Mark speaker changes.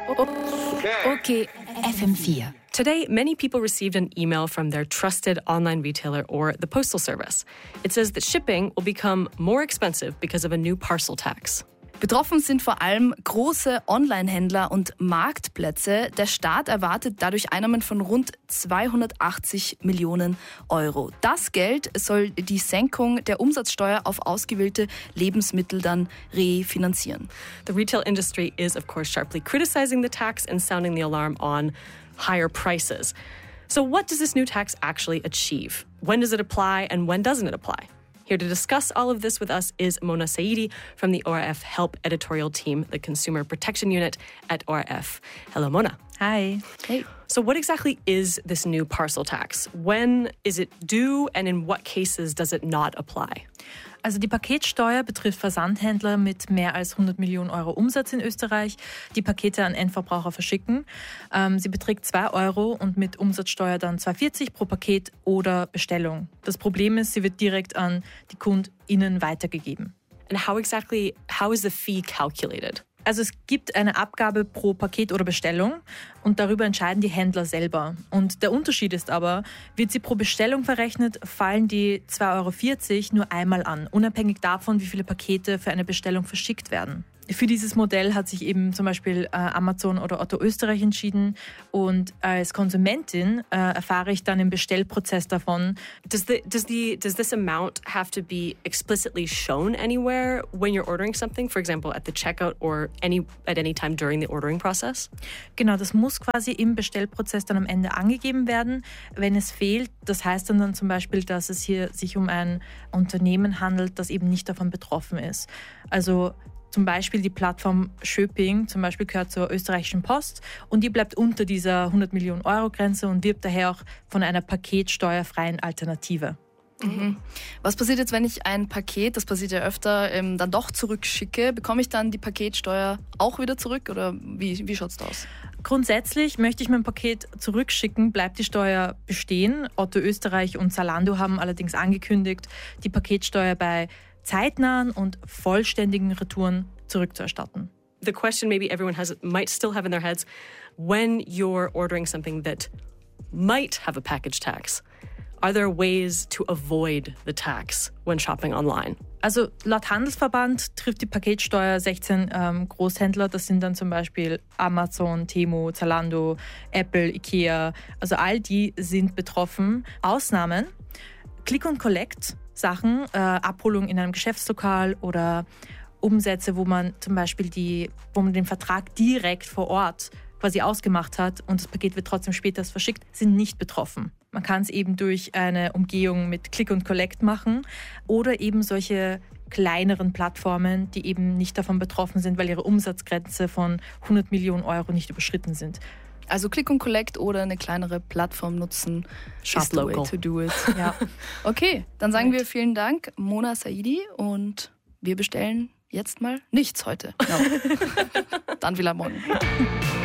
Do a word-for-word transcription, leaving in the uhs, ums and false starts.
Speaker 1: Okay, F M vier.
Speaker 2: Today, many people received an email from their trusted online retailer or the Postal Service. It says that shipping will become more expensive because of a new parcel tax.
Speaker 1: Betroffen sind vor allem große Online-Händler und Marktplätze. Der Staat erwartet dadurch Einnahmen von rund zweihundertachtzig Millionen Euro. Das Geld soll die Senkung der Umsatzsteuer auf ausgewählte Lebensmittel dann refinanzieren.
Speaker 2: The retail industry is, of course, sharply criticizing the tax and sounding the alarm on higher prices. So what does this new tax actually achieve? When does it apply and when doesn't it apply? Here to discuss all of this with us is Mona Saidi from the O R F Help editorial team, the Consumer Protection Unit at O R F. Hello, Mona.
Speaker 3: Hi.
Speaker 1: Hey.
Speaker 2: So what exactly is this new parcel tax? When is it due and in what cases does it not apply?
Speaker 3: Also die Paketsteuer betrifft Versandhändler mit mehr als hundert Millionen Euro Umsatz in Österreich, die Pakete an Endverbraucher verschicken. Ähm, sie beträgt zwei Euro und mit Umsatzsteuer dann zwei Euro vierzig pro Paket oder Bestellung. Das Problem ist, sie wird direkt an die KundInnen weitergegeben.
Speaker 2: And how exactly, how is the fee calculated?
Speaker 3: Also es gibt eine Abgabe pro Paket oder Bestellung und darüber entscheiden die Händler selber. Und der Unterschied ist aber, wird sie pro Bestellung verrechnet, fallen die zwei Euro vierzig nur einmal an, unabhängig davon, wie viele Pakete für eine Bestellung verschickt werden. Für dieses Modell hat sich eben zum Beispiel äh, Amazon oder Otto Österreich entschieden und als Konsumentin äh, erfahre ich dann im Bestellprozess davon.
Speaker 2: Does the does the does this amount have to be explicitly shown anywhere when you're ordering something, for example at the checkout or any at any time during the ordering process?
Speaker 3: Genau, das muss quasi im Bestellprozess dann am Ende angegeben werden. Wenn es fehlt, das heißt dann, dann zum Beispiel, dass es hier sich um ein Unternehmen handelt, das eben nicht davon betroffen ist. Also zum Beispiel die Plattform Schöping, zum Beispiel gehört zur österreichischen Post und die bleibt unter dieser hundert Millionen Euro Grenze und wirbt daher auch von einer paketsteuerfreien Alternative.
Speaker 1: Mhm. Was passiert jetzt, wenn ich ein Paket, das passiert ja öfter, ähm, dann doch zurückschicke? Bekomme ich dann die Paketsteuer auch wieder zurück oder wie, wie schaut es da aus?
Speaker 3: Grundsätzlich möchte ich mein Paket zurückschicken, bleibt die Steuer bestehen. Otto Österreich und Zalando haben allerdings angekündigt, die Paketsteuer bei zeitnahen und vollständigen Retouren zurückzuerstatten.
Speaker 2: The question maybe everyone has might still have in their heads, when you're ordering something that might have a package tax, are there ways to avoid the tax when shopping online?
Speaker 3: Also laut Handelsverband trifft die Paketsteuer sechzehn ähm, Großhändler. Das sind dann zum Beispiel Amazon, Temu, Zalando, Apple, Ikea. Also all die sind betroffen. Ausnahmen, Click und Collect, Sachen, äh, Abholung in einem Geschäftslokal oder Umsätze, wo man zum Beispiel die, wo man den Vertrag direkt vor Ort quasi ausgemacht hat und das Paket wird trotzdem später erst verschickt, sind nicht betroffen. Man kann es eben durch eine Umgehung mit Click und Collect machen oder eben solche kleineren Plattformen, die eben nicht davon betroffen sind, weil ihre Umsatzgrenze von hundert Millionen Euro nicht überschritten sind.
Speaker 1: Also Click und Collect oder eine kleinere Plattform nutzen,
Speaker 2: Shop
Speaker 1: is the way
Speaker 2: local.
Speaker 1: to do it.
Speaker 3: Ja.
Speaker 1: Okay, dann sagen wir vielen Dank, Mona Saidi, und wir bestellen jetzt mal nichts heute. No. Dann wieder morgen.